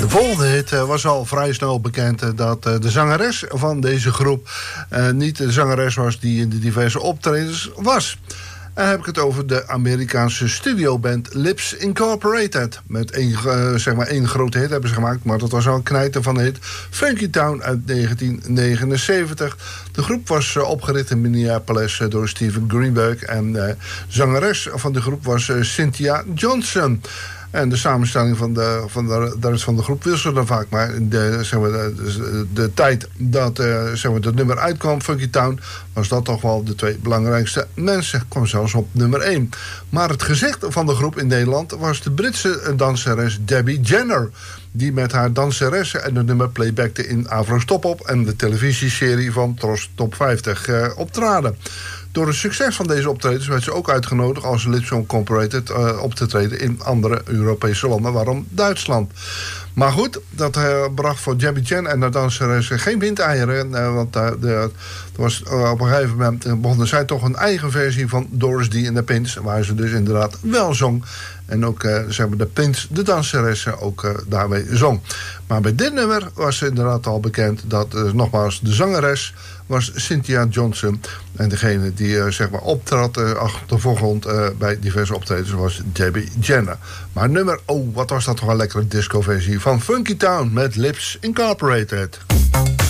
De volgende hit was al vrij snel bekend dat de zangeres van deze groep niet de zangeres was die in de diverse optredens was. En dan heb ik het over de Amerikaanse studioband Lips Incorporated. Met één grote hit hebben ze gemaakt, maar dat was al een knijter van de hit Funky Town uit 1979. De groep was opgericht in Minneapolis door Steven Greenberg. En de zangeres van de groep was Cynthia Johnson. En de samenstelling van de rest van de groep wisselde vaak. Maar de tijd dat het nummer uitkwam, Funky Town, was dat toch wel de twee belangrijkste mensen. Kwam zelfs op nummer 1. Maar het gezicht van de groep in Nederland was de Britse danseres Debbie Jenner, die met haar danseressen en het nummer playbackte in Avro's Top Op en de televisieserie van Tros Top 50 optraden. Door het succes van deze optredens werd ze ook uitgenodigd als Lips Incorporated op te treden in andere Europese landen, waarom Duitsland. Maar goed, dat bracht voor Debbie Jenner en de danseres geen windeieren. Want was, op een gegeven moment begonnen zij toch een eigen versie van Doris D. en de Pins, waar ze dus inderdaad wel zong. En ook de Pins, de danseressen, ook daarmee zong. Maar bij dit nummer was inderdaad al bekend dat nogmaals de zangeres was Cynthia Johnson. En degene die optrad achter de voorgrond bij diverse optredens was Debbie Jenner. Maar nummer, wat was dat toch een lekkere discoversie van Funky Town met Lips Incorporated.